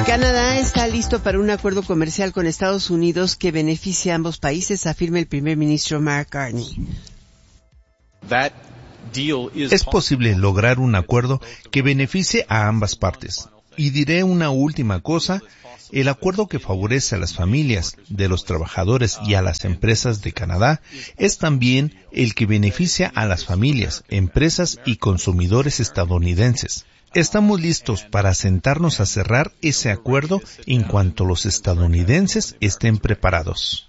Canadá está listo para un acuerdo comercial con Estados Unidos que beneficie a ambos países, afirma el primer ministro Mark Carney. Es posible lograr un acuerdo que beneficie a ambas partes. Y diré una última cosa, el acuerdo que favorece a las familias de los trabajadores y a las empresas de Canadá es también el que beneficia a las familias, empresas y consumidores estadounidenses. Estamos listos para sentarnos a cerrar ese acuerdo en cuanto los estadounidenses estén preparados.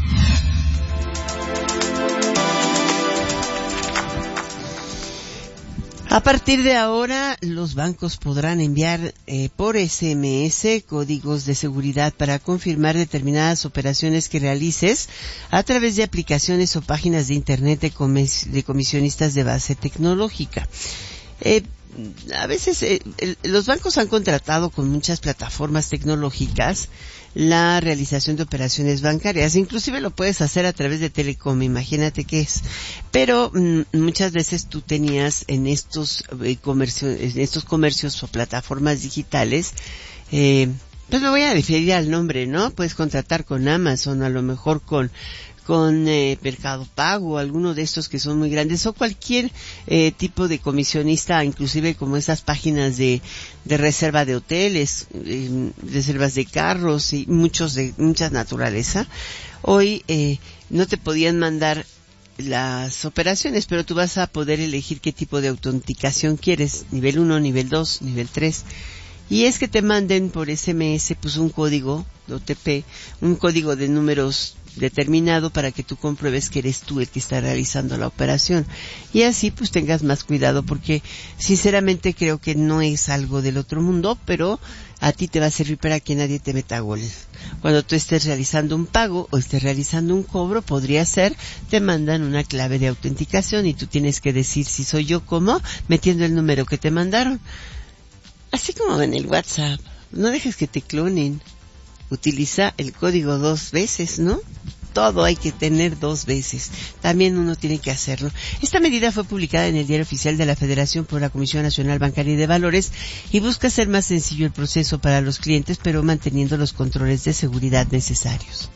A partir de ahora, los bancos podrán enviar por SMS códigos de seguridad para confirmar determinadas operaciones que realices a través de aplicaciones o páginas de Internet de comisionistas de base tecnológica. A veces los bancos han contratado con muchas plataformas tecnológicas la realización de operaciones bancarias. Inclusive lo puedes hacer a través de Telecom, imagínate qué es. Pero muchas veces tú tenías en estos comercios o plataformas digitales, pues me voy a referir al nombre, ¿no? Puedes contratar con Amazon, a lo mejor con Mercado Pago, alguno de estos que son muy grandes, o cualquier tipo de comisionista, inclusive como esas páginas de reserva de hoteles, reservas de carros y muchas naturaleza. Hoy no te podían mandar las operaciones, pero tú vas a poder elegir qué tipo de autenticación quieres, nivel 1, nivel 2, nivel 3. Y es que te manden por SMS pues un código de OTP, un código de números determinado para que tú compruebes que eres tú el que está realizando la operación. Y así pues tengas más cuidado, porque sinceramente creo que no es algo del otro mundo, pero a ti te va a servir para que nadie te meta gol. Cuando tú estés realizando un pago o estés realizando un cobro, podría ser, te mandan una clave de autenticación y tú tienes que decir si soy yo, ¿cómo? Metiendo el número que te mandaron. Así como en el WhatsApp, no dejes que te clonen. Utiliza el código 2 veces, ¿no? Todo hay que tener 2 veces. También uno tiene que hacerlo. Esta medida fue publicada en el Diario Oficial de la Federación por la Comisión Nacional Bancaria y de Valores y busca hacer más sencillo el proceso para los clientes, pero manteniendo los controles de seguridad necesarios.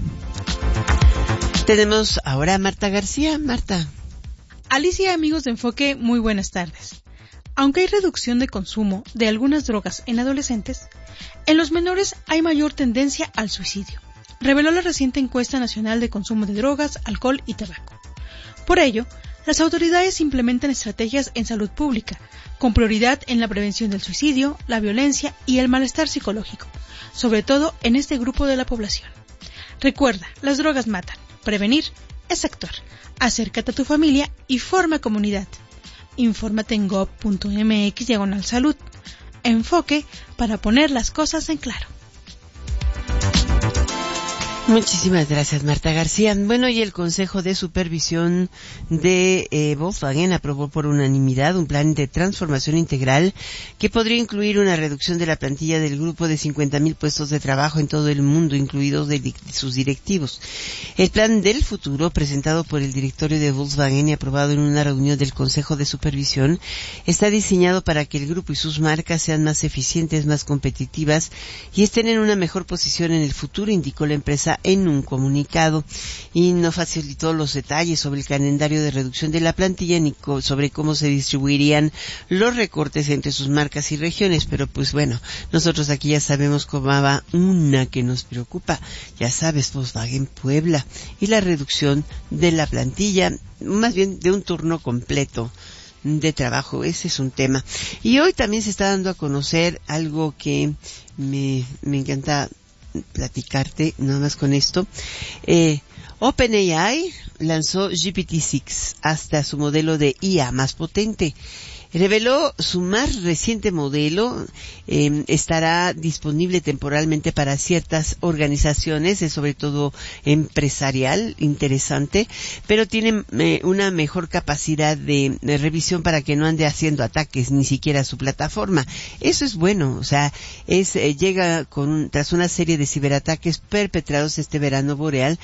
Tenemos ahora a Marta García. Marta. Alicia, amigos de Enfoque, muy buenas tardes. Aunque hay reducción de consumo de algunas drogas en adolescentes, en los menores hay mayor tendencia al suicidio, reveló la reciente encuesta nacional de consumo de drogas, alcohol y tabaco. Por ello, las autoridades implementan estrategias en salud pública, con prioridad en la prevención del suicidio, la violencia y el malestar psicológico, sobre todo en este grupo de la población. Recuerda, las drogas matan. Prevenir es actuar. Acércate a tu familia y forma comunidad. Infórmate en gov.mx/salud. Enfoque para poner las cosas en claro. Muchísimas gracias, Marta García. Bueno, y el Consejo de Supervisión de Volkswagen aprobó por unanimidad un plan de transformación integral que podría incluir una reducción de la plantilla del grupo de 50,000 puestos de trabajo en todo el mundo, incluidos de sus directivos. El plan del futuro, presentado por el directorio de Volkswagen y aprobado en una reunión del Consejo de Supervisión, está diseñado para que el grupo y sus marcas sean más eficientes, más competitivas y estén en una mejor posición en el futuro, indicó la empresa en un comunicado, y no facilitó los detalles sobre el calendario de reducción de la plantilla ni sobre cómo se distribuirían los recortes entre sus marcas y regiones, pero pues bueno, nosotros aquí ya sabemos cómo va una que nos preocupa, ya sabes, Volkswagen Puebla, y la reducción de la plantilla, más bien de un turno completo de trabajo. Ese es un tema. Y hoy también se está dando a conocer algo que me encanta platicarte nada más con esto. OpenAI lanzó GPT-6 hasta su modelo de IA más potente. Reveló su más reciente modelo, estará disponible temporalmente para ciertas organizaciones, es sobre todo empresarial, interesante, pero tiene una mejor capacidad de revisión para que no ande haciendo ataques ni siquiera a su plataforma. Eso es bueno, o sea, llega tras una serie de ciberataques perpetrados este verano boreal,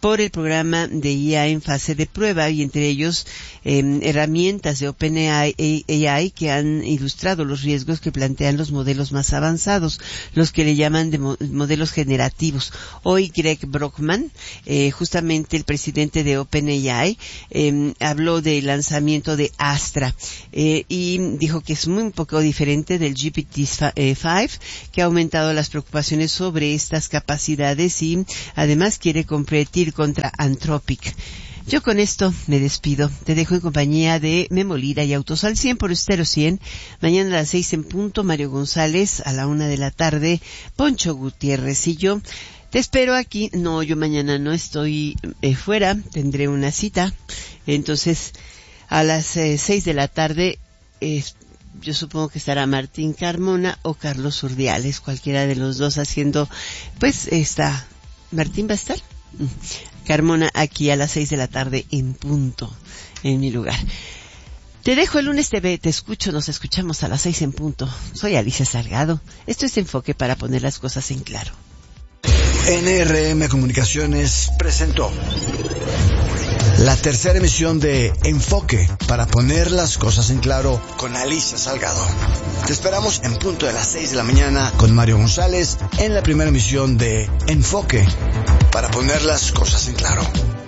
por el programa de IA en fase de prueba, y entre ellos herramientas de OpenAI que han ilustrado los riesgos que plantean los modelos más avanzados, los que le llaman de modelos generativos. Hoy Greg Brockman, justamente el presidente de OpenAI, habló del lanzamiento de Astra y dijo que es muy un poco diferente del GPT-5, que ha aumentado las preocupaciones sobre estas capacidades y además quiere competir contra Anthropic. Yo con esto me despido. Te dejo en compañía de Memo Lira y Autos al 100 por Stereo 100. Mañana a las 6 en punto, Mario González, a la 1 de la tarde, Poncho Gutiérrez y yo. Te espero aquí. No, yo mañana no estoy fuera, tendré una cita. Entonces, a las 6 de la tarde, yo supongo que estará Martín Carmona o Carlos Urdiales, cualquiera de los dos haciendo, pues, ¿Martín va a estar? Carmona aquí a las 6 de la tarde en punto, en mi lugar. Te dejo el lunes, te escucho, nos escuchamos a las 6 en punto. Soy Alicia Salgado. Esto es Enfoque para poner las cosas en claro. NRM Comunicaciones presentó la tercera emisión de Enfoque para poner las cosas en claro con Alicia Salgado. Te esperamos en punto de las 6 de la mañana con Mario González en la primera emisión de Enfoque para poner las cosas en claro.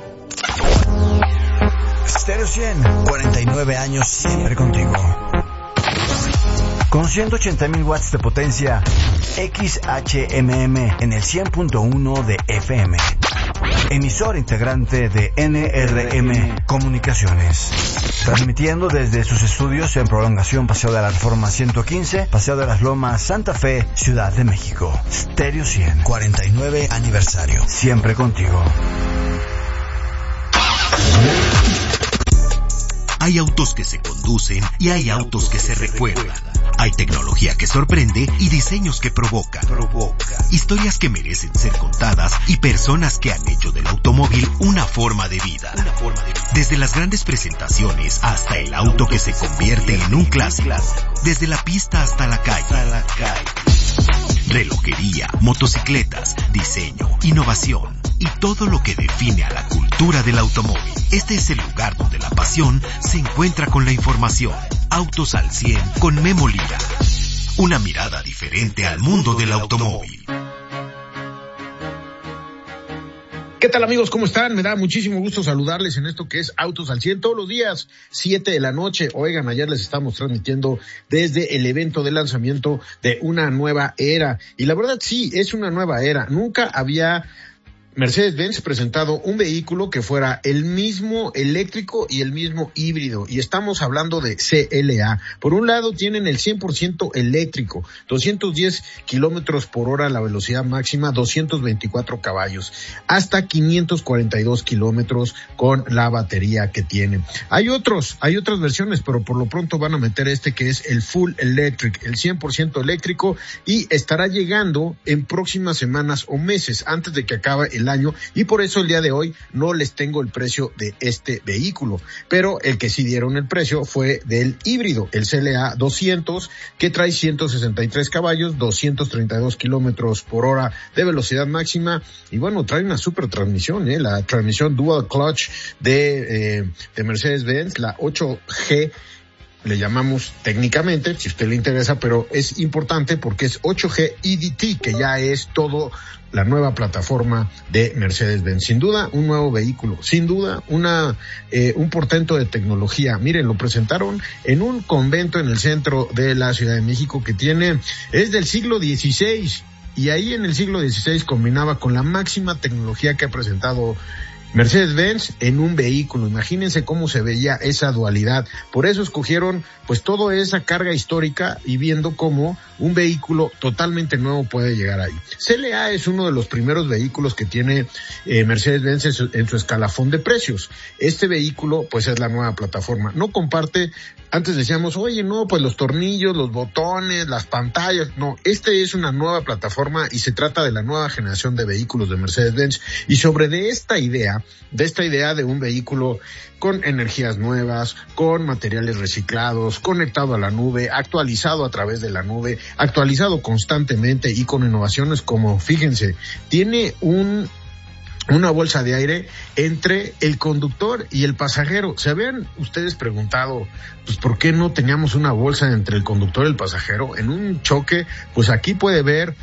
Stereo 100, 49 años siempre contigo. Con 180,000 watts de potencia, XHMM en el 100.1 de FM. Emisor integrante de NRM Comunicaciones. Transmitiendo desde sus estudios en Prolongación Paseo de la Reforma 115, Paseo de las Lomas, Santa Fe, Ciudad de México. Stereo 100, 49 aniversario. Siempre contigo. Hay autos que se conducen y hay autos que se recuerdan. Hay tecnología que sorprende y diseños que provocan. Historias que merecen ser contadas y personas que han hecho del automóvil una forma de vida. Desde las grandes presentaciones hasta el auto que se convierte en un clásico. Desde la pista hasta la calle. Relojería, motocicletas, diseño, innovación y todo lo que define a la cultura del automóvil. Este es el lugar donde la pasión se encuentra con la información. Autos al 100 con Memo Lira. Una mirada diferente al mundo del automóvil. ¿Qué tal, amigos? ¿Cómo están? Me da muchísimo gusto saludarles en esto que es Autos al 100 todos los días, 7 de la noche. Oigan, ayer les estamos transmitiendo desde el evento de lanzamiento de una nueva era. Y la verdad sí, es una nueva era. Nunca había Mercedes-Benz presentado un vehículo que fuera el mismo eléctrico y el mismo híbrido, y estamos hablando de CLA. Por un lado tienen el 100% eléctrico, 210 kilómetros por hora la velocidad máxima, 224 caballos, hasta 542 kilómetros con la batería que tiene. Hay otras versiones, pero por lo pronto van a meter este que es el Full Electric, el 100% eléctrico, y estará llegando en próximas semanas o meses antes de que acabe el año, y por eso el día de hoy no les tengo el precio de este vehículo, pero el que sí dieron el precio fue del híbrido, el CLA 200, que trae 163 caballos, 232 kilómetros por hora de velocidad máxima, y bueno, trae una super transmisión, la transmisión Dual Clutch de Mercedes-Benz, la 8G, le llamamos técnicamente, si a usted le interesa, pero es importante porque es 8G EDT, que ya es todo la nueva plataforma de Mercedes-Benz. Sin duda, un nuevo vehículo, sin duda, un portento de tecnología. Miren, lo presentaron en un convento en el centro de la Ciudad de México es del siglo XVI, y ahí en el siglo XVI combinaba con la máxima tecnología que ha presentado Mercedes-Benz en un vehículo. Imagínense cómo se veía esa dualidad. Por eso escogieron pues toda esa carga histórica y viendo cómo un vehículo totalmente nuevo puede llegar ahí. CLA es uno de los primeros vehículos que tiene Mercedes-Benz en su escalafón de precios. Este vehículo pues es la nueva plataforma. No comparte, antes decíamos, oye, no, pues los tornillos, los botones, las pantallas. No, este es una nueva plataforma y se trata de la nueva generación de vehículos de Mercedes-Benz. Y sobre esta idea de un vehículo con energías nuevas, con materiales reciclados, conectado a la nube, actualizado a través de la nube, actualizado constantemente y con innovaciones como, fíjense, tiene una bolsa de aire entre el conductor y el pasajero. ¿Se habían ustedes preguntado, pues, por qué no teníamos una bolsa entre el conductor y el pasajero? En un choque, pues aquí puede ver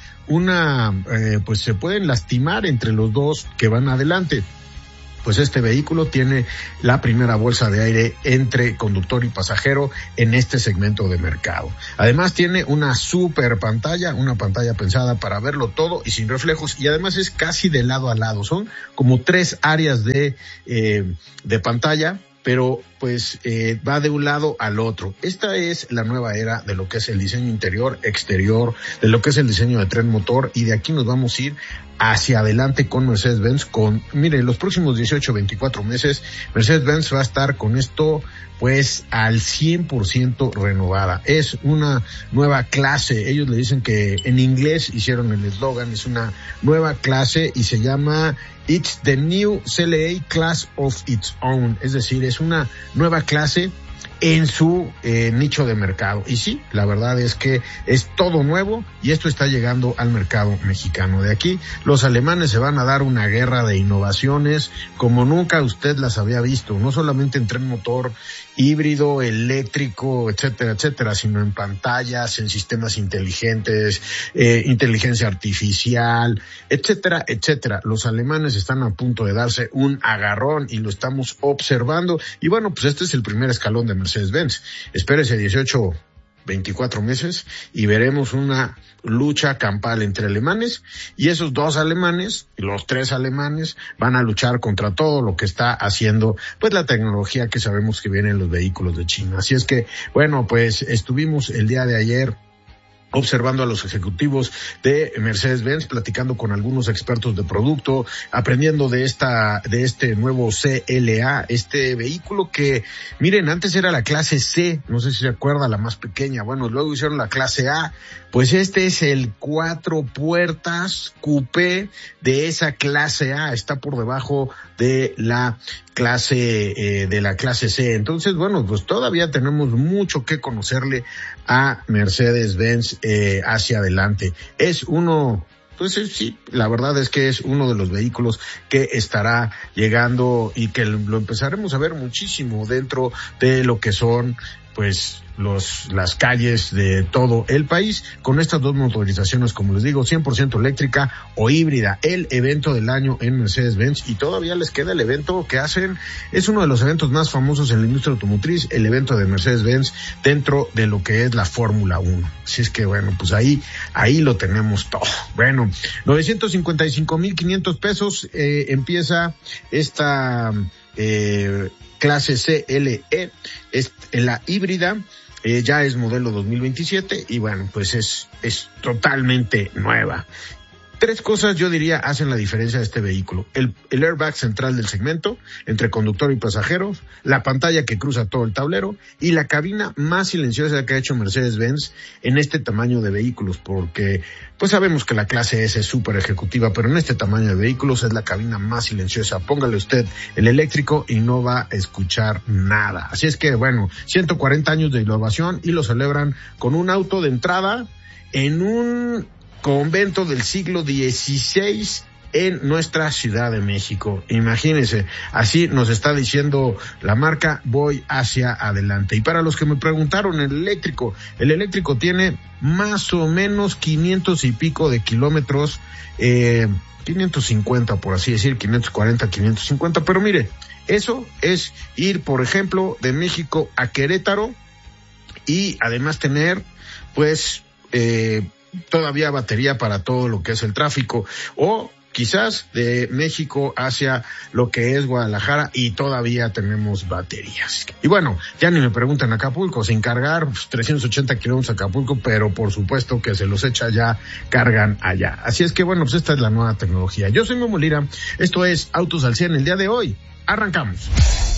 pues se pueden lastimar entre los dos que van adelante. Pues este vehículo tiene la primera bolsa de aire entre conductor y pasajero en este segmento de mercado. Además tiene una super pantalla, una pantalla pensada para verlo todo y sin reflejos, y además es casi de lado a lado. Son como 3 áreas de pantalla, pero pues va de un lado al otro. Esta es la nueva era de lo que es el diseño interior, exterior, de lo que es el diseño de tren motor, y de aquí nos vamos a ir hacia adelante con Mercedes-Benz. Mire, los próximos 18, 24 meses, Mercedes-Benz va a estar con esto pues al 100% renovada. Es una nueva clase. Ellos le dicen que en inglés hicieron el eslogan, es una nueva clase y se llama It's the New CLA Class of Its Own. Es decir, es una nueva clase en su nicho de mercado. Y sí, la verdad es que es todo nuevo y esto está llegando al mercado mexicano. De aquí, los alemanes se van a dar una guerra de innovaciones como nunca usted las había visto, no solamente en tren motor, híbrido, eléctrico, etcétera, etcétera, sino en pantallas, en sistemas inteligentes, inteligencia artificial, etcétera, etcétera. Los alemanes están a punto de darse un agarrón y lo estamos observando. Y bueno, pues este es el primer escalón de Mercedes-Benz. Espérese 18, 24 meses y veremos una lucha campal entre alemanes, y esos 2 alemanes, los 3 alemanes, van a luchar contra todo lo que está haciendo pues la tecnología que sabemos que viene en los vehículos de China. Así es que, bueno, pues estuvimos el día de ayer observando a los ejecutivos de Mercedes-Benz, platicando con algunos expertos de producto, aprendiendo de este nuevo CLA, este vehículo que, miren, antes era la clase C, no sé si se acuerda, la más pequeña. Bueno, luego hicieron la clase A. Pues este es el 4 puertas coupé de esa clase A, está por debajo de la clase C. Entonces, bueno, pues todavía tenemos mucho que conocerle a Mercedes-Benz hacia adelante. Sí, la verdad es que es uno de los vehículos que estará llegando y que lo empezaremos a ver muchísimo dentro de lo que son pues las calles de todo el país, con estas 2 motorizaciones, como les digo, 100% eléctrica o híbrida. El evento del año en Mercedes-Benz, y todavía les queda el evento que hacen, es uno de los eventos más famosos en la industria automotriz, el evento de Mercedes-Benz dentro de lo que es la Fórmula 1. Así es que bueno, pues ahí lo tenemos todo. Bueno, 955,500 pesos empieza esta clase CLE, es en la híbrida, ya es modelo 2027 y bueno, pues es totalmente nueva. 3 cosas yo diría hacen la diferencia de este vehículo: el airbag central del segmento entre conductor y pasajeros, la pantalla que cruza todo el tablero y la cabina más silenciosa que ha hecho Mercedes-Benz en este tamaño de vehículos, porque pues sabemos que la clase S es súper ejecutiva, pero en este tamaño de vehículos es la cabina más silenciosa. Póngale usted el eléctrico y no va a escuchar nada. Así es que bueno, 140 años de innovación y lo celebran con un auto de entrada en un convento del siglo XVI en nuestra Ciudad de México. Imagínense, así nos está diciendo la marca, voy hacia adelante. Y para los que me preguntaron, el eléctrico tiene más o menos 500 y pico de kilómetros, 550 por así decir, 540, 550, pero mire, eso es ir, por ejemplo, de México a Querétaro y además tener, pues, todavía batería para todo lo que es el tráfico, o quizás de México hacia lo que es Guadalajara y todavía tenemos baterías. Y bueno, ya ni me preguntan Acapulco, sin cargar, 380 kilómetros a Acapulco, pero por supuesto que se los echa ya, cargan allá. Así es que bueno, pues esta es la nueva tecnología. Yo soy Memo Lira, esto es Autos al 100 el día de hoy. Arrancamos.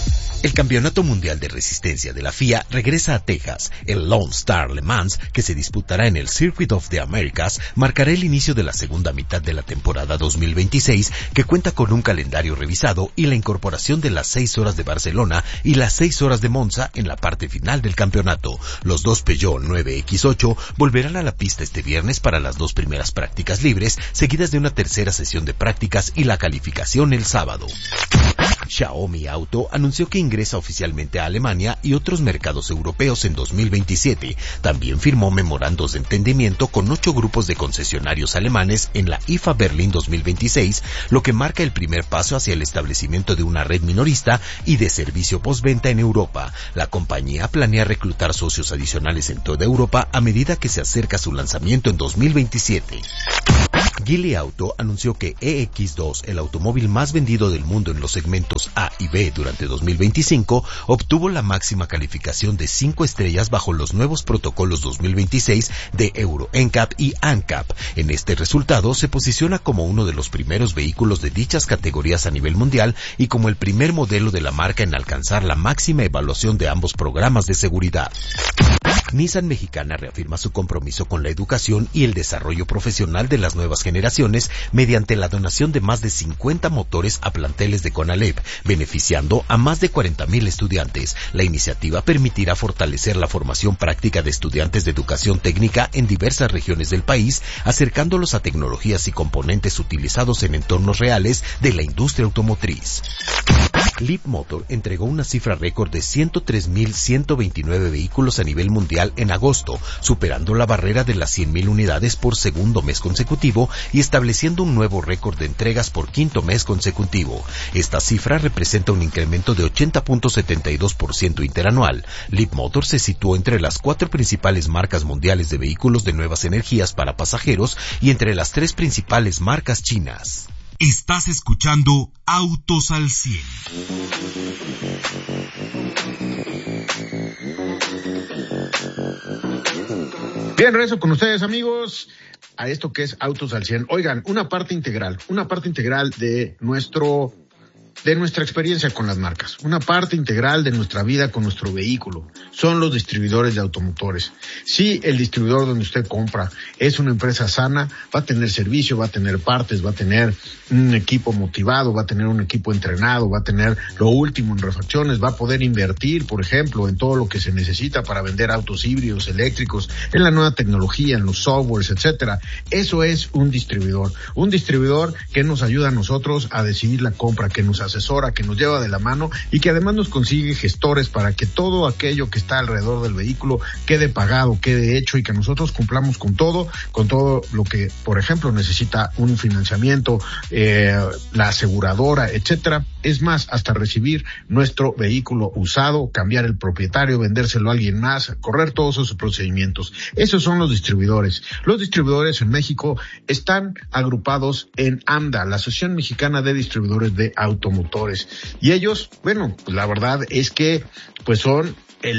El Campeonato Mundial de Resistencia de la FIA regresa a Texas. El Lone Star Le Mans, que se disputará en el Circuit of the Americas, marcará el inicio de la segunda mitad de la temporada 2026, que cuenta con un calendario revisado y la incorporación de las 6 horas de Barcelona y las 6 horas de Monza en la parte final del campeonato. Los dos Peugeot 9X8 volverán a la pista este viernes para las 2 primeras prácticas libres, seguidas de una tercera sesión de prácticas y la calificación el sábado. Xiaomi Auto anunció que ingresa oficialmente a Alemania y otros mercados europeos en 2027. También firmó memorandos de entendimiento con 8 grupos de concesionarios alemanes en la IFA Berlín 2026, lo que marca el primer paso hacia el establecimiento de una red minorista y de servicio postventa en Europa. La compañía planea reclutar socios adicionales en toda Europa a medida que se acerca su lanzamiento en 2027. Geely Auto anunció que EX2, el automóvil más vendido del mundo en los segmentos A y B durante 2025, obtuvo la máxima calificación de 5 estrellas bajo los nuevos protocolos 2026 de Euro NCAP y ANCAP. En este resultado se posiciona como uno de los primeros vehículos de dichas categorías a nivel mundial y como el primer modelo de la marca en alcanzar la máxima evaluación de ambos programas de seguridad. Nissan Mexicana reafirma su compromiso con la educación y el desarrollo profesional de las nuevas generaciones mediante la donación de más de 50 motores a planteles de CONALEP, beneficiando a más de 40,000 estudiantes. La iniciativa permitirá fortalecer la formación práctica de estudiantes de educación técnica en diversas regiones del país, acercándolos a tecnologías y componentes utilizados en entornos reales de la industria automotriz. Leapmotor entregó una cifra récord de 103,129 vehículos a nivel mundial en agosto, superando la barrera de las 100,000 unidades por segundo mes consecutivo y estableciendo un nuevo récord de entregas por quinto mes consecutivo. Esta cifra representa un incremento de 80.72% interanual. Leapmotor se situó entre las 4 principales marcas mundiales de vehículos de nuevas energías para pasajeros y entre las 3 principales marcas chinas. Estás escuchando Autos al 100. Bien, regreso con ustedes, amigos, a esto que es Autos al 100. Oigan, una parte integral de nuestra experiencia con las marcas, una parte integral de nuestra vida con nuestro vehículo, son los distribuidores de automotores. Si el distribuidor donde usted compra es una empresa sana, va a tener servicio, va a tener partes, va a tener un equipo motivado, va a tener un equipo entrenado, va a tener lo último en refacciones, va a poder invertir, por ejemplo, en todo lo que se necesita para vender autos híbridos, eléctricos, en la nueva tecnología, en los softwares, etcétera. Eso es un distribuidor que nos ayuda a nosotros a decidir la compra, que nos asesora, que nos lleva de la mano y que además nos consigue gestores para que todo aquello que está alrededor del vehículo quede pagado, quede hecho y que nosotros cumplamos con todo lo que, por ejemplo, necesita un financiamiento, la aseguradora, etcétera. Es más, hasta recibir nuestro vehículo usado, cambiar el propietario, vendérselo a alguien más, correr todos esos procedimientos. Esos son los distribuidores. Los distribuidores en México están agrupados en AMDA, la Asociación Mexicana de Distribuidores de Automotores. Y ellos, bueno, pues la verdad es que pues son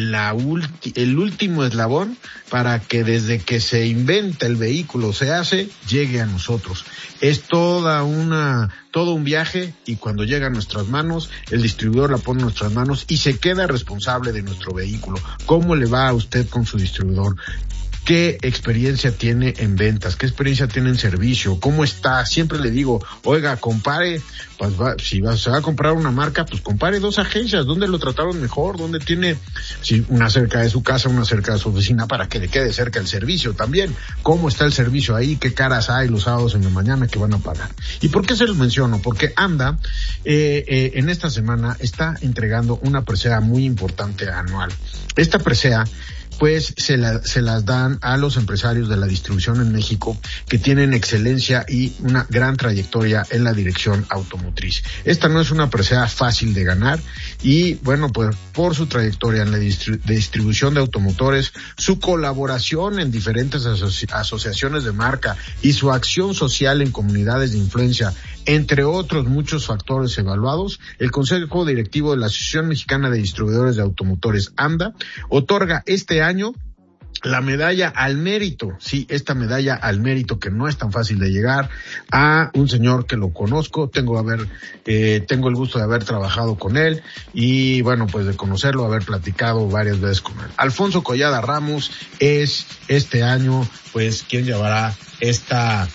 el último eslabón para que desde que se inventa el vehículo llegue a nosotros. Es todo un viaje y cuando llega a nuestras manos, el distribuidor la pone en nuestras manos y se queda responsable de nuestro vehículo. ¿Cómo le va a usted con su distribuidor? ¿Qué experiencia tiene en ventas? ¿Qué experiencia tiene en servicio? ¿Cómo está? Siempre le digo, oiga, compare, pues se va a comprar una marca, pues compare 2 agencias. ¿Dónde lo trataron mejor? ¿Dónde tiene una cerca de su casa, una cerca de su oficina para que le quede cerca el servicio también? ¿Cómo está el servicio ahí? ¿Qué caras hay los sábados en la mañana que van a pagar? ¿Y por qué se los menciono? Porque AMDA en esta semana está entregando una presea muy importante anual. Esta presea pues se las dan a los empresarios de la distribución en México que tienen excelencia y una gran trayectoria en la dirección automotriz. Esta no es una presea fácil de ganar y bueno, pues por su trayectoria en la distribución de automotores, su colaboración en diferentes asociaciones de marca y su acción social en comunidades de influencia, entre otros muchos factores evaluados, el Consejo Directivo de la Asociación Mexicana de Distribuidores de Automotores, AMDA, otorga este año la medalla al mérito, sí, esta medalla al mérito que no es tan fácil de llegar, a un señor que lo conozco, tengo el gusto de haber trabajado con él y bueno, pues de conocerlo, haber platicado varias veces con él. Alfonso Collada Ramos es este año, pues, quien llevará esta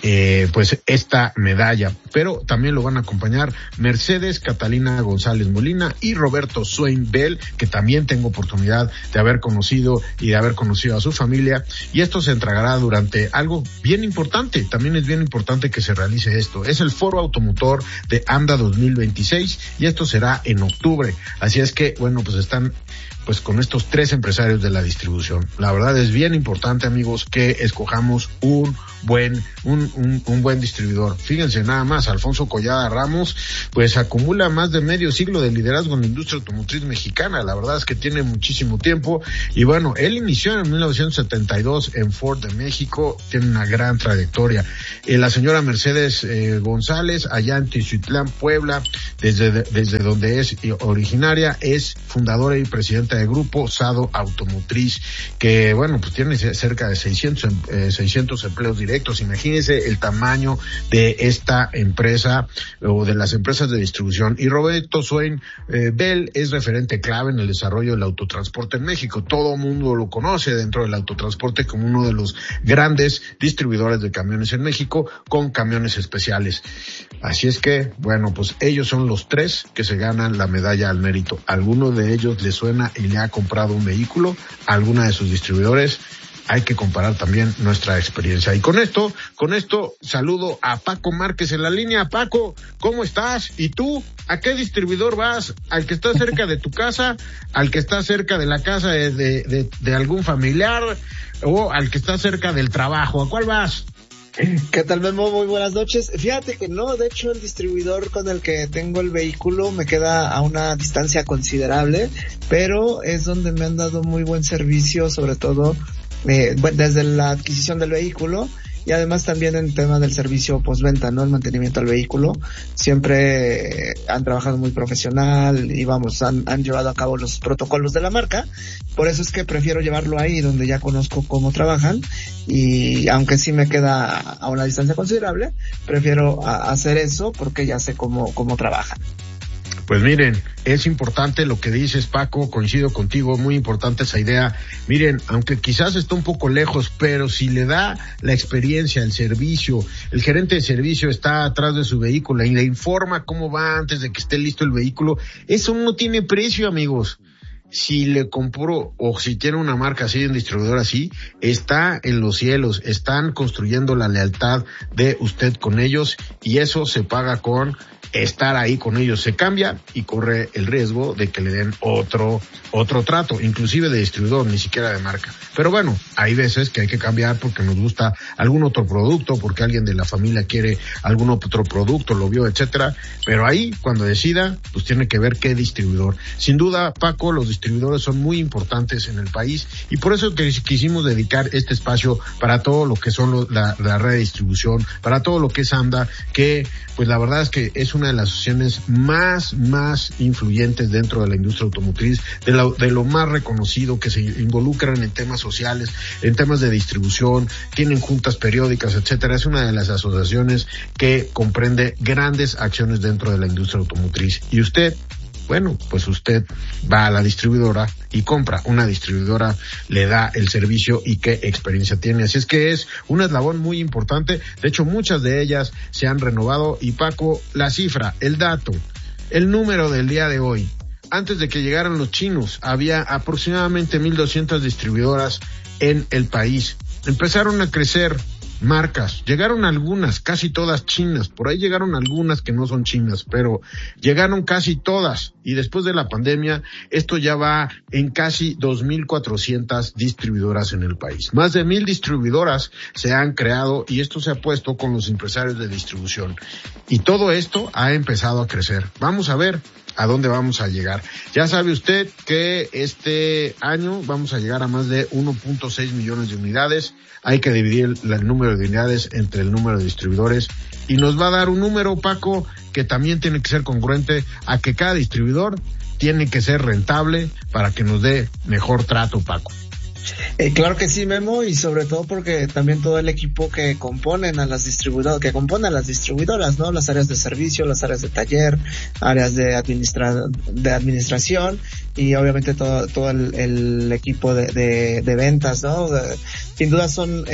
medalla, pero también lo van a acompañar Mercedes Catalina González Molina y Roberto Swain Bell, que también tengo oportunidad de haber conocido y de haber conocido a su familia, y esto se entregará durante algo bien importante, también es bien importante que se realice esto, es el Foro Automotor de AMDA 2026 y esto será en octubre, así es que bueno, pues están pues con estos 3 empresarios de la distribución. La verdad es bien importante, amigos, que escojamos un buen distribuidor. Fíjense nada más, Alfonso Collada Ramos, pues acumula más de medio siglo de liderazgo en la industria automotriz mexicana. La verdad es que tiene muchísimo tiempo y bueno, él inició en 1972 en Ford de México, tiene una gran trayectoria. La señora Mercedes González, allá en Tiziutlán, Puebla, desde donde es originaria, es fundadora y presidenta del grupo Sado Automotriz, que bueno, pues tiene cerca de 600 empleos directos. Imagínense el tamaño de esta empresa o de las empresas de distribución. Y Roberto Swain Bell es referente clave en el desarrollo del autotransporte en México. Todo el mundo lo conoce dentro del autotransporte como uno de los grandes distribuidores de camiones en México, con camiones especiales. Así es que, bueno, pues ellos son los 3 que se ganan la medalla al mérito. ¿Alguno de ellos le suena y le ha comprado un vehículo a alguna de sus distribuidores? Hay que comparar también nuestra experiencia. Y con esto saludo a Paco Márquez en la línea. Paco, ¿cómo estás? ¿Y tú? ¿A qué distribuidor vas? ¿Al que está cerca de tu casa? ¿Al que está cerca de la casa de algún familiar? ¿O al que está cerca del trabajo? ¿A cuál vas? ¿Qué tal, Memo? Muy buenas noches. Fíjate que no, de hecho el distribuidor con el que tengo el vehículo me queda a una distancia considerable, pero es donde me han dado muy buen servicio, sobre todo desde la adquisición del vehículo y además también en tema del servicio postventa, ¿no? El mantenimiento del vehículo. Siempre han trabajado muy profesional y vamos, han llevado a cabo los protocolos de la marca. Por eso es que prefiero llevarlo ahí donde ya conozco cómo trabajan y aunque sí me queda a una distancia considerable, prefiero hacer eso porque ya sé cómo trabajan. Pues miren, es importante lo que dices, Paco, coincido contigo, muy importante esa idea. Miren, aunque quizás está un poco lejos, pero si le da la experiencia, el servicio, el gerente de servicio está atrás de su vehículo y le informa cómo va antes de que esté listo el vehículo, eso no tiene precio, amigos. Si le compró o si tiene una marca así, un distribuidor así, está en los cielos, están construyendo la lealtad de usted con ellos y eso se paga con estar ahí con ellos. Se cambia y corre el riesgo de que le den otro trato, inclusive de distribuidor, ni siquiera de marca. Pero bueno, hay veces que hay que cambiar porque nos gusta algún otro producto, porque alguien de la familia quiere algún otro producto, lo vio, etcétera. Pero ahí, cuando decida, pues tiene que ver qué distribuidor. Sin duda, Paco, los distribuidores son muy importantes en el país y por eso quisimos dedicar este espacio para todo lo que son la red de distribución, para todo lo que es AMDA, que pues la verdad es que es una de las asociaciones más influyentes dentro de la industria automotriz, de lo más reconocido, que se involucran en temas sociales, en temas de distribución, tienen juntas periódicas, etcétera. Es una de las asociaciones que comprende grandes acciones dentro de la industria automotriz. Y usted, bueno, pues usted va a la distribuidora y compra. Una distribuidora le da el servicio y qué experiencia tiene. Así es que es un eslabón muy importante. De hecho, muchas de ellas se han renovado. Y Paco, la cifra, el dato, el número del día de hoy. Antes de que llegaran los chinos, había aproximadamente 1,200 distribuidoras en el país. Empezaron a crecer marcas, llegaron algunas, casi todas chinas, por ahí llegaron algunas que no son chinas, pero llegaron casi todas, y después de la pandemia, esto ya va en casi 2,400 distribuidoras en el país. Más de 1,000 distribuidoras se han creado, y esto se ha puesto con los empresarios de distribución. Y todo esto ha empezado a crecer. Vamos a ver a dónde vamos a llegar. Ya sabe usted que este año vamos a llegar a más de 1.6 millones de unidades. Hay que dividir el número de unidades entre el número de distribuidores y nos va a dar un número, Paco, que también tiene que ser congruente a que cada distribuidor tiene que ser rentable para que nos dé mejor trato, Paco. Claro que sí, Memo, y sobre todo porque también todo el equipo que componen a las distribuidoras, ¿no? Las áreas de servicio, las áreas de taller, áreas de administración y obviamente todo el equipo de ventas, ¿no? Sin duda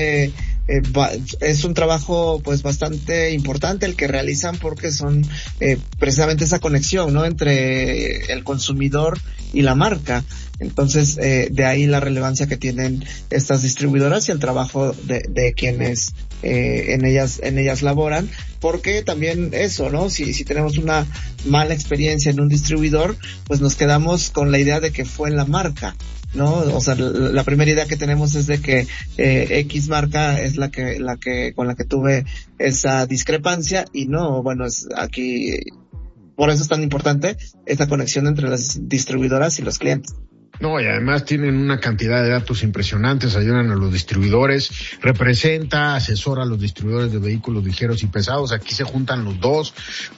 es un trabajo pues bastante importante el que realizan porque son precisamente esa conexión, ¿no? Entre el consumidor y la marca. Entonces, de ahí la relevancia que tienen estas distribuidoras y el trabajo de quienes en ellas laboran, porque también eso, ¿no? Si tenemos una mala experiencia en un distribuidor, pues nos quedamos con la idea de que fue en la marca, ¿no? O sea, la primera idea que tenemos es de que X marca es la que con la que tuve esa discrepancia y no, bueno, es aquí, por eso es tan importante esta conexión entre las distribuidoras y los clientes. No, y además tienen una cantidad de datos impresionantes, ayudan a los distribuidores, asesora a los distribuidores de vehículos ligeros y pesados. Aquí se juntan los dos,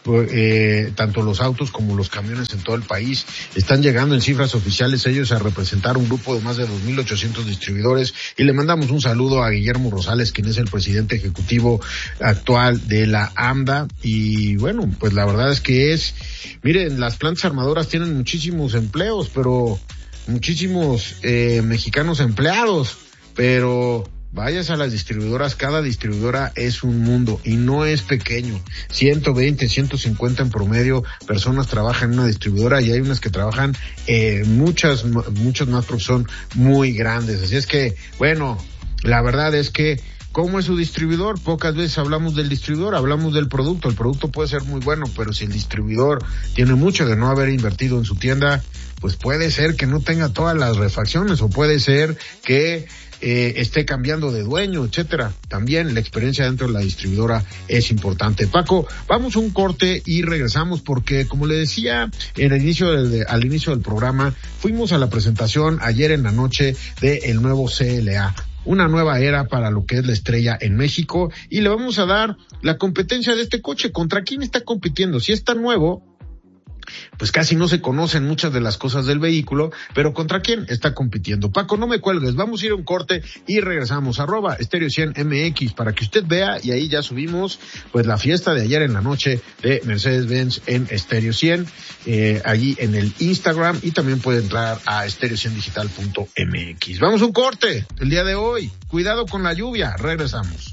tanto los autos como los camiones en todo el país. Están llegando en cifras oficiales ellos a representar un grupo de más de 2,800 distribuidores, y le mandamos un saludo a Guillermo Rosales, quien es el presidente ejecutivo actual de la AMDA. Y bueno, pues la verdad es que miren, las plantas armadoras tienen muchísimos empleos, pero muchísimos mexicanos empleados, pero vayas a las distribuidoras, cada distribuidora es un mundo y no es pequeño. 120, 150 en promedio personas trabajan en una distribuidora, y hay unas que trabajan muchos más porque son muy grandes. Así es que, bueno, la verdad es que ¿cómo es su distribuidor? Pocas veces hablamos del distribuidor, hablamos del producto. El producto puede ser muy bueno, pero si el distribuidor tiene mucho de no haber invertido en su tienda, pues puede ser que no tenga todas las refacciones, o puede ser que esté cambiando de dueño, etcétera. También la experiencia dentro de la distribuidora es importante. Paco, vamos a un corte y regresamos porque, como le decía al inicio del programa, fuimos a la presentación ayer en la noche del nuevo CLA. Una nueva era para lo que es la estrella en México, y le vamos a dar la competencia de este coche. ¿Contra quién está compitiendo? Si es tan nuevo, pues casi no se conocen muchas de las cosas del vehículo, pero ¿contra quién está compitiendo? Paco, no me cuelgues, vamos a ir a un corte y regresamos. @Estéreo 100 MX para que usted vea, y ahí ya subimos pues la fiesta de ayer en la noche de Mercedes-Benz en Estéreo 100, allí en el Instagram, y también puede entrar a stereo100digital.mx. Vamos a un corte el día de hoy. Cuidado con la lluvia, regresamos.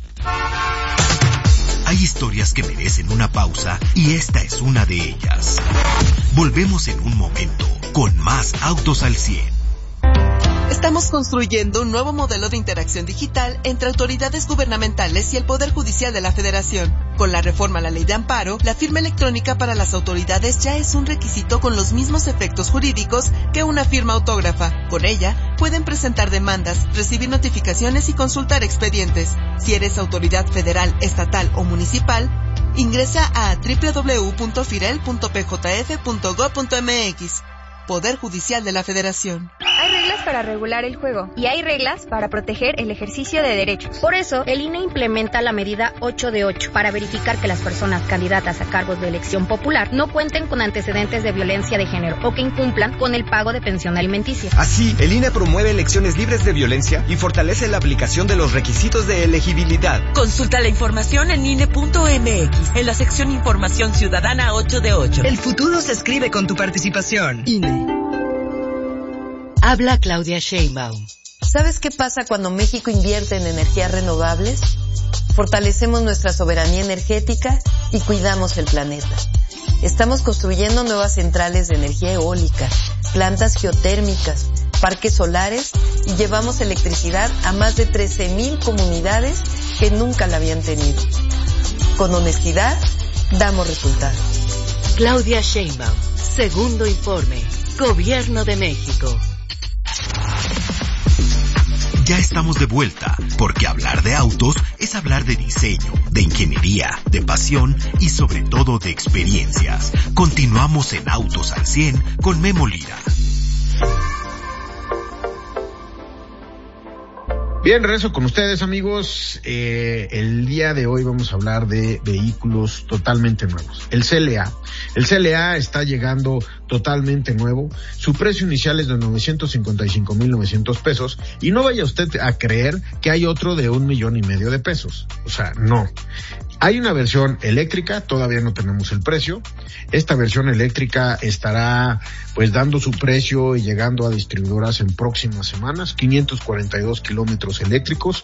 Hay historias que merecen una pausa, y esta es una de ellas. Volvemos en un momento con más Autos al 100. Estamos construyendo un nuevo modelo de interacción digital entre autoridades gubernamentales y el Poder Judicial de la Federación. Con la reforma a la Ley de Amparo, la firma electrónica para las autoridades ya es un requisito con los mismos efectos jurídicos que una firma autógrafa. Con ella, pueden presentar demandas, recibir notificaciones y consultar expedientes. Si eres autoridad federal, estatal o municipal, ingresa a www.firel.pjf.gov.mx. Poder Judicial de la Federación. Hay reglas para regular el juego y hay reglas para proteger el ejercicio de derechos. Por eso, el INE implementa la medida 8 de 8 para verificar que las personas candidatas a cargos de elección popular no cuenten con antecedentes de violencia de género o que incumplan con el pago de pensión alimenticia. Así, el INE promueve elecciones libres de violencia y fortalece la aplicación de los requisitos de elegibilidad. Consulta la información en INE.mx, en la sección Información Ciudadana 8 de 8. El futuro se escribe con tu participación. INE. Habla Claudia Sheinbaum. ¿Sabes qué pasa cuando México invierte en energías renovables? Fortalecemos nuestra soberanía energética y cuidamos el planeta. Estamos construyendo nuevas centrales de energía eólica, plantas geotérmicas, parques solares, y llevamos electricidad a más de 13,000 comunidades que nunca la habían tenido. Con honestidad, damos resultados. Claudia Sheinbaum, segundo informe. Gobierno de México. Ya estamos de vuelta, porque hablar de autos es hablar de diseño, de ingeniería, de pasión y sobre todo de experiencias. Continuamos en Autos al 100 con Memo Lira. Bien, regreso con ustedes, amigos. El día de hoy vamos a hablar de vehículos totalmente nuevos. El CLA. El CLA está llegando totalmente nuevo. Su precio inicial es de 955,900 pesos y no vaya usted a creer que hay otro de 1.5 millones de pesos. O sea, no. Hay una versión eléctrica, todavía no tenemos el precio. Esta versión eléctrica estará pues dando su precio y llegando a distribuidoras en próximas semanas, 542 kilómetros eléctricos,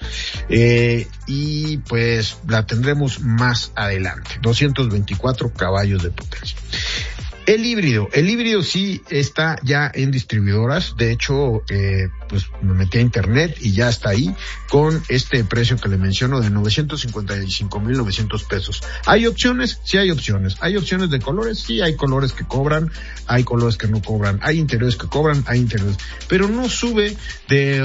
y pues la tendremos más adelante, 224 caballos de potencia. El híbrido sí está ya en distribuidoras. De hecho, pues me metí a internet y ya está ahí con este precio que le menciono de 955,900 pesos. ¿Hay opciones? Sí hay opciones. ¿Hay opciones de colores? Sí, hay colores que cobran, hay colores que no cobran, hay interiores que cobran, hay interiores. Pero no sube de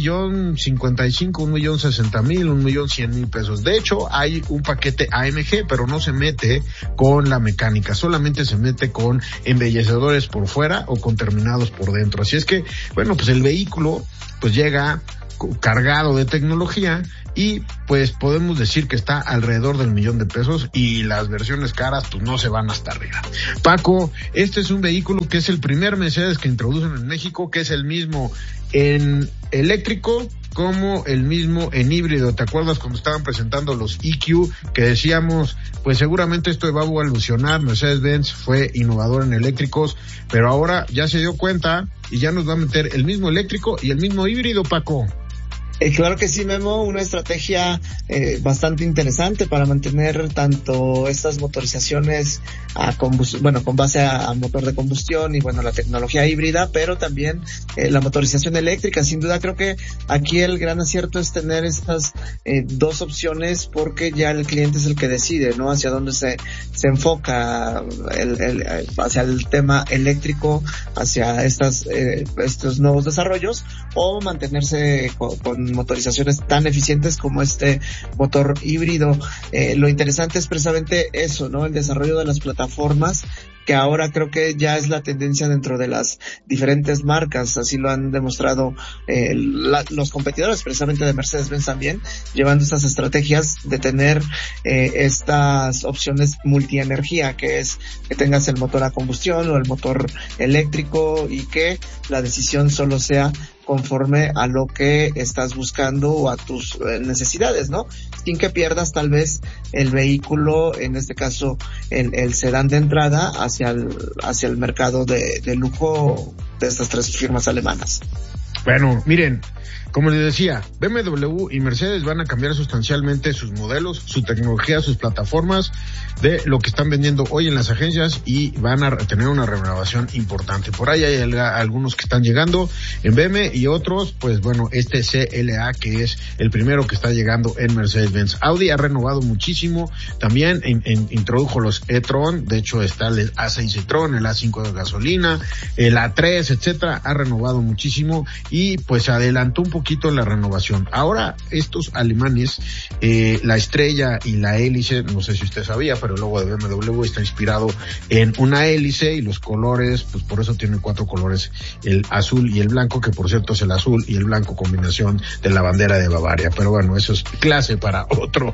1,55,000, 1,60,000, 1,100,000 pesos. De hecho, hay un paquete AMG, pero no se mete con la mecánica, solamente se mete con embellecedores por fuera o con terminados por dentro. Así es que, bueno, pues el vehículo pues llega cargado de tecnología y pues podemos decir que está alrededor del 1,000,000 de pesos y las versiones caras pues no se van hasta arriba. Paco, este es un vehículo que es el primer Mercedes que introducen en México, que es el mismo en eléctrico como el mismo en híbrido. ¿Te acuerdas cuando estaban presentando los EQ que decíamos, pues seguramente esto va a evolucionar? Mercedes-Benz fue innovador en eléctricos, pero ahora ya se dio cuenta y ya nos va a meter el mismo eléctrico y el mismo híbrido, Paco. Claro que sí, Memo, una estrategia bastante interesante para mantener tanto estas motorizaciones con base a motor de combustión y la tecnología híbrida, pero también la motorización eléctrica. Sin duda creo que aquí el gran acierto es tener estas dos opciones, porque ya el cliente es el que decide, ¿no? Hacia dónde se enfoca hacia el tema eléctrico, hacia estos nuevos desarrollos, o mantenerse con motorizaciones tan eficientes como este motor híbrido. Lo interesante es precisamente eso, ¿no? El desarrollo de las plataformas, que ahora creo que ya es la tendencia dentro de las diferentes marcas. Así lo han demostrado los competidores precisamente de Mercedes-Benz también, llevando estas estrategias de tener estas opciones multienergía, que es que tengas el motor a combustión o el motor eléctrico y que la decisión solo sea conforme a lo que estás buscando o a tus necesidades, ¿no? Sin que pierdas tal vez el vehículo, en este caso el sedán de entrada, hacia el mercado de lujo de estas tres firmas alemanas. Bueno, miren, como les decía, BMW y Mercedes van a cambiar sustancialmente sus modelos, su tecnología, sus plataformas de lo que están vendiendo hoy en las agencias, y van a tener una renovación importante. Por ahí hay algunos que están llegando en BMW y otros, pues bueno, este CLA, que es el primero que está llegando en Mercedes-Benz. Audi ha renovado muchísimo, también introdujo los e-tron, de hecho está el A6 e-tron, el A5 de gasolina, el A3, etcétera, ha renovado muchísimo y pues adelantó un poquito en la renovación. Ahora estos alemanes, la estrella y la hélice, no sé si usted sabía, pero el logo de BMW está inspirado en una hélice, y los colores, pues por eso tiene 4 colores, el azul y el blanco, que por cierto es el azul y el blanco combinación de la bandera de Bavaria. Pero bueno, eso es clase para otro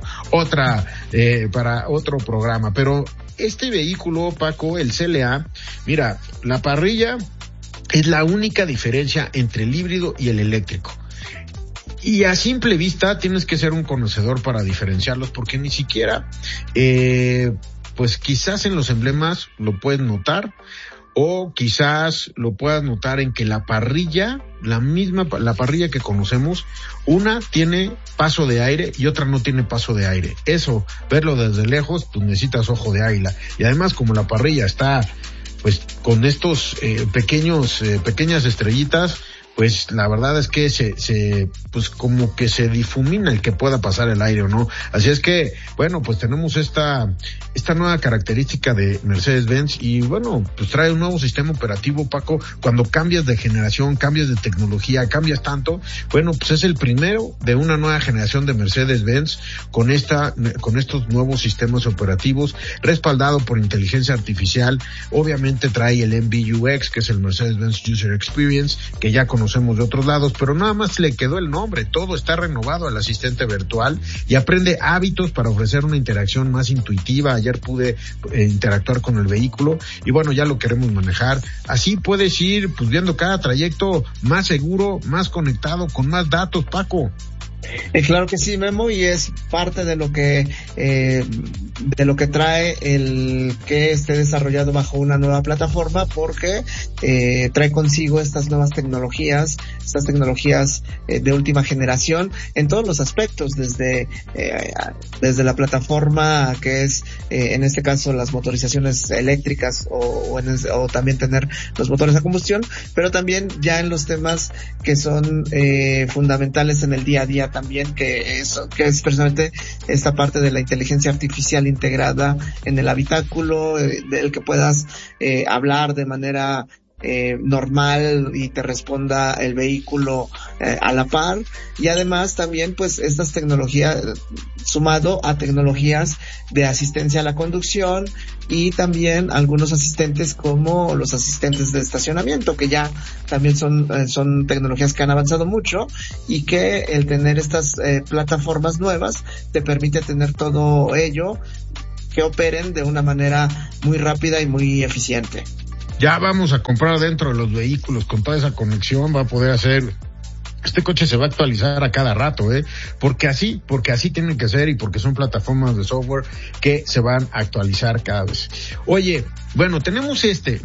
programa. Pero este vehículo, Paco, el CLA, mira, la parrilla es la única diferencia entre el híbrido y el eléctrico. Y a simple vista tienes que ser un conocedor para diferenciarlos, porque ni siquiera, pues quizás en los emblemas lo puedes notar, o quizás lo puedas notar en que la parrilla, la parrilla que conocemos, una tiene paso de aire y otra no tiene paso de aire. Eso, verlo desde lejos, pues necesitas ojo de águila. Y además, como la parrilla está pues con estos pequeñas estrellitas, pues la verdad es que pues como que se difumina el que pueda pasar el aire o no. Así es que, bueno, pues tenemos esta nueva característica de Mercedes-Benz, y bueno, pues trae un nuevo sistema operativo, Paco. Cuando cambias de generación, cambias de tecnología, cambias tanto, bueno, pues es el primero de una nueva generación de Mercedes-Benz con estos nuevos sistemas operativos, respaldado por inteligencia artificial. Obviamente trae el MBUX, que es el Mercedes-Benz User Experience, que ya conocemos conocemos de otros lados, pero nada más le quedó el nombre, todo está renovado al asistente virtual y aprende hábitos para ofrecer una interacción más intuitiva. Ayer pude interactuar con el vehículo y bueno, ya lo queremos manejar. Así puedes ir pues viendo cada trayecto más seguro, más conectado, con más datos, Paco. Claro que sí, Memo, y es parte de lo que trae el que esté desarrollado bajo una nueva plataforma, porque trae consigo estas nuevas tecnologías, de última generación en todos los aspectos, desde la plataforma que es en este caso las motorizaciones eléctricas o también tener los motores a combustión, pero también ya en los temas que son fundamentales en el día a día también, que es precisamente esta parte de la inteligencia artificial integrada en el habitáculo, del que puedas hablar de manera normal y te responda el vehículo a la par, y además también pues estas tecnologías sumado a tecnologías de asistencia a la conducción y también algunos asistentes como los asistentes de estacionamiento, que ya también son tecnologías que han avanzado mucho y que el tener estas plataformas nuevas te permite tener todo ello que operen de una manera muy rápida y muy eficiente. Ya vamos a comprar dentro de los vehículos con toda esa conexión, va a poder hacer. Este coche se va a actualizar a cada rato, porque así tienen que ser y porque son plataformas de software que se van a actualizar cada vez. Oye, bueno, tenemos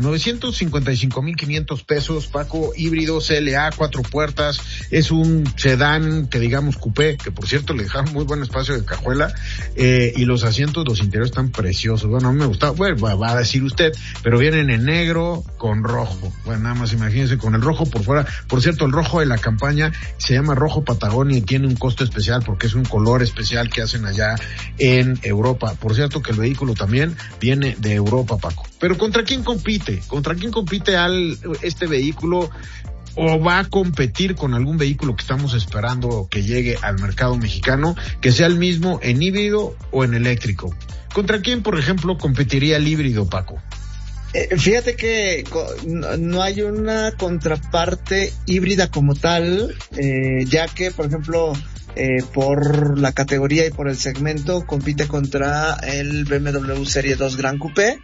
955,500 pesos, Paco, híbrido, CLA, 4 puertas, es un sedán que digamos coupé, que por cierto le dejaron muy buen espacio de cajuela, y los asientos, los interiores están preciosos. Bueno, a mí me gustaba, bueno, va a decir usted, pero vienen en negro con rojo. Bueno, nada más imagínense con el rojo por fuera. Por cierto, el rojo de la campaña se llama rojo Patagonia y tiene un costo especial porque es un color especial que hacen allá en Europa. Por cierto que el vehículo también viene de Europa, Paco. Pero ¿contra quién compite? ¿Contra quién compite este vehículo? ¿O va a competir con algún vehículo que estamos esperando que llegue al mercado mexicano, que sea el mismo en híbrido o en eléctrico? ¿Contra quién, por ejemplo, competiría el híbrido, Paco? Fíjate que no hay una contraparte híbrida como tal, ya que, por ejemplo, por la categoría y por el segmento compite contra el BMW Serie 2 Gran Coupé,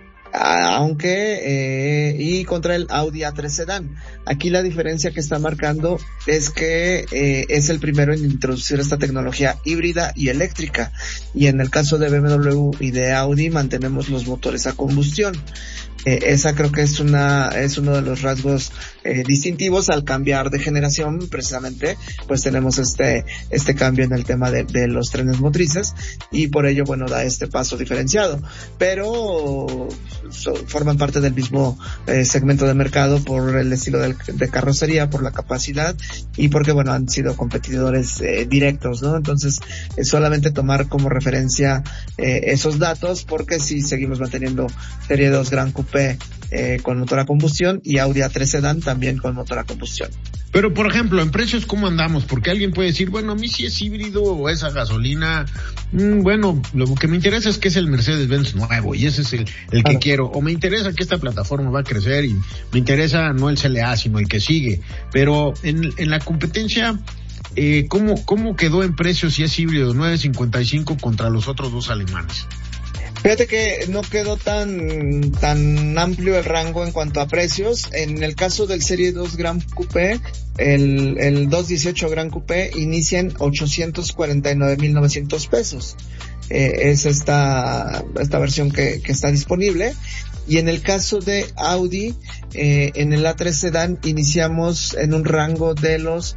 y contra el Audi A3 Sedan. Aquí la diferencia que está marcando es que es el primero en introducir esta tecnología híbrida y eléctrica, y en el caso de BMW y de Audi mantenemos los motores a combustión. Esa creo que es uno de los rasgos distintivos al cambiar de generación. Precisamente pues tenemos este cambio en el tema de los trenes motrices, y por ello bueno da este paso diferenciado, pero forman parte del mismo segmento de mercado por el estilo de carrocería, por la capacidad y porque bueno han sido competidores directos, ¿no? Entonces solamente tomar como referencia esos datos, porque si seguimos manteniendo Serie 2 Gran Coupé con motor a combustión y Audi A3 Sedan también con motor a combustión. Pero, por ejemplo, en precios, ¿cómo andamos? Porque alguien puede decir, bueno, a mí si es híbrido o es a gasolina, bueno, lo que me interesa es que es el Mercedes-Benz nuevo y ese es el que quiero. O me interesa que esta plataforma va a crecer y me interesa no el CLA, sino el que sigue. Pero en la competencia, ¿cómo quedó en precios si es híbrido? 9.55 contra los otros dos alemanes. Fíjate que no quedó tan amplio el rango en cuanto a precios. En el caso del Serie 2 Gran Coupé, el 218 Gran Coupé inicia en 849,900 pesos. Es esta versión que está disponible. Y en el caso de Audi, en el A3 Sedan iniciamos en un rango de los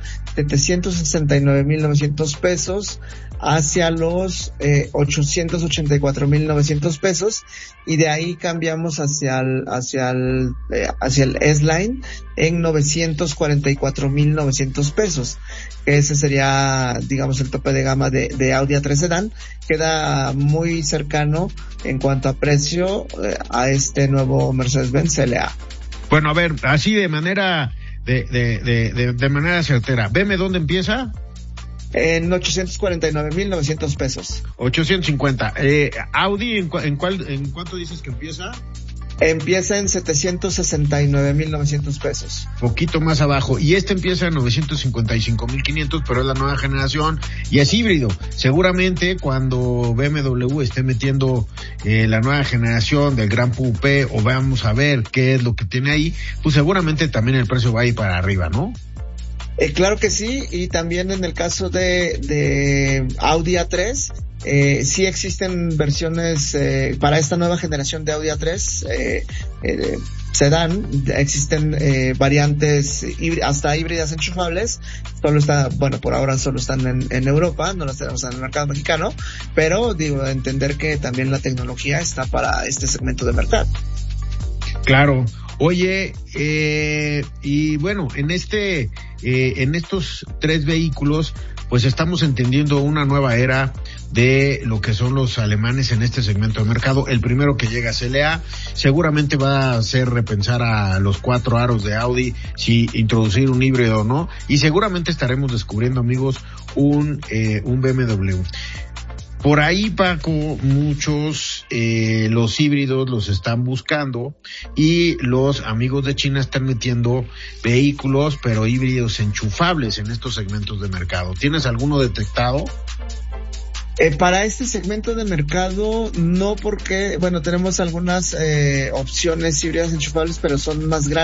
769,900 pesos hacia los 884,900 pesos, y de ahí cambiamos hacia el S-Line en 944,900 pesos. Ese sería, digamos, el tope de gama de Audi A3 Sedan. Queda muy cercano en cuanto a precio a este nuevo Mercedes-Benz CLA. Bueno, a ver, así de manera de manera certera, ¿veme dónde empieza? En 849,900 pesos. 850. Audi, ¿en cuánto dices que empieza? Empieza en 769,900 pesos. Poquito más abajo. Y este empieza en 955,500, pero es la nueva generación y es híbrido. Seguramente cuando BMW esté metiendo la nueva generación del Gran Coupé, o vamos a ver qué es lo que tiene ahí, pues seguramente también el precio va a ir para arriba, ¿no? Claro que sí, y también en el caso de Audi A3, sí existen versiones para esta nueva generación de Audi A3 sedán, existen variantes hasta híbridas enchufables. Solo está, bueno, por ahora solo están en Europa, no las tenemos en el mercado mexicano, pero digo, entender que también la tecnología está para este segmento de mercado. Claro. Oye, y bueno, en estos 3 vehículos, pues estamos entendiendo una nueva era de lo que son los alemanes en este segmento de mercado. El primero que llega a CLA seguramente va a hacer repensar a los 4 aros de Audi si introducir un híbrido o no, y seguramente estaremos descubriendo, amigos, un BMW. Por ahí, Paco, muchos los híbridos los están buscando, y los amigos de China están metiendo vehículos, pero híbridos enchufables en estos segmentos de mercado. ¿Tienes alguno detectado? Para este segmento de mercado no, porque, bueno, tenemos algunas opciones híbridas enchufables, pero son más grandes.